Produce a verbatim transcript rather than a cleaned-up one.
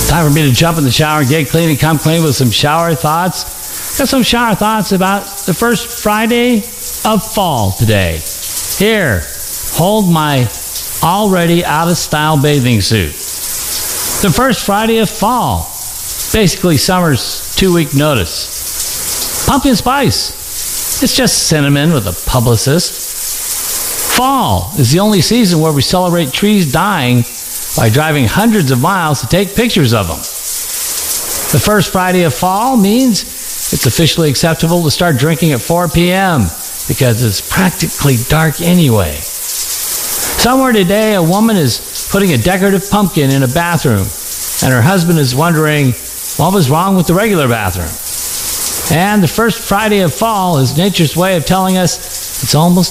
Time for me to jump in the shower and get clean and come clean with some shower thoughts. Got some shower thoughts about the first Friday of fall today. Here, hold my already out-of-style bathing suit. The first Friday of fall. Basically summer's two-week notice. Pumpkin spice. It's just cinnamon with a publicist. Fall is the only season where we celebrate trees dying by driving hundreds of miles to take pictures of them. The first Friday of fall means it's officially acceptable to start drinking at four p.m. because it's practically dark anyway. Somewhere today, a woman is putting a decorative pumpkin in a bathroom, and her husband is wondering what was wrong with the regular bathroom. And the first Friday of fall is nature's way of telling us it's almost